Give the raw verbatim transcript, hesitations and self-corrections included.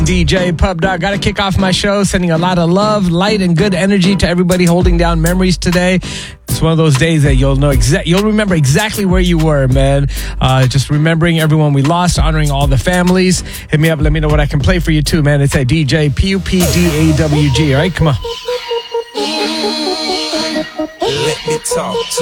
D J Pub Dog. Got to kick off my show, sending a lot of love, light, and good energy to everybody holding down memories today. It's one of those days that you'll know exa- you'll remember exactly where you were, man. Uh, just remembering everyone we lost, honoring all the families. Hit me up, let me know what I can play for you too, man. It's at D J P U P D A W G. All right, come on. Let me talk to